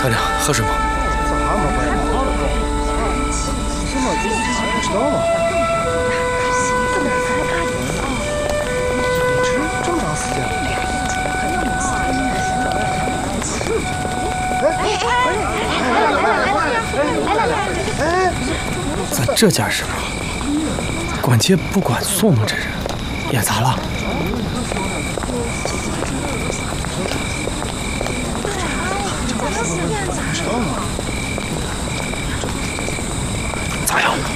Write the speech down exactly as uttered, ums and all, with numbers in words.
团长，喝水吗？ 咋没回来？什么？不知道吗？一直这么长时间了。哎哎哎！ 咱这家是吧？关节不管送呢，这人也咋了？咋样？